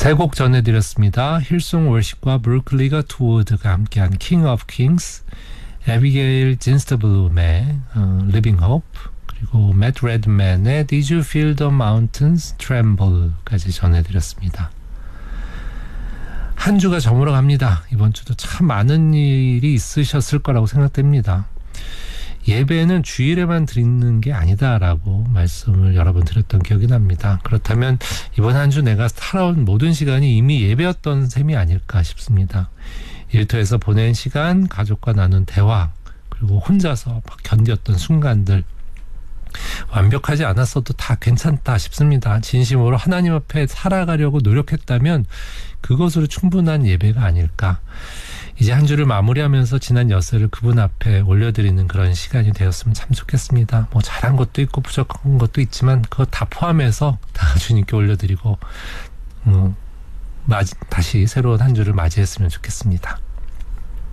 세 곡 전해드렸습니다. 힐송 월십과 브루클리가 투워드가 함께한 King of Kings, 에비게일 진스터블룸의 Living Hope, 그리고 Matt Redman의 Did You Feel the Mountains Tremble까지 전해드렸습니다. 한 주가 저물어 갑니다. 이번 주도 참 많은 일이 있으셨을 거라고 생각됩니다. 예배는 주일에만 드리는 게 아니다라고 말씀을 여러 번 드렸던 기억이 납니다. 그렇다면 이번 한 주 내가 살아온 모든 시간이 이미 예배였던 셈이 아닐까 싶습니다. 일터에서 보낸 시간, 가족과 나눈 대화, 그리고 혼자서 막 견뎠던 순간들, 완벽하지 않았어도 다 괜찮다 싶습니다. 진심으로 하나님 앞에 살아가려고 노력했다면 그것으로 충분한 예배가 아닐까. 이제 한 주를 마무리하면서 지난 여세를 그분 앞에 올려드리는 그런 시간이 되었으면 참 좋겠습니다. 뭐 잘한 것도 있고 부족한 것도 있지만 그거 다 포함해서 다 주님께 올려드리고 다시 새로운 한 주를 맞이했으면 좋겠습니다.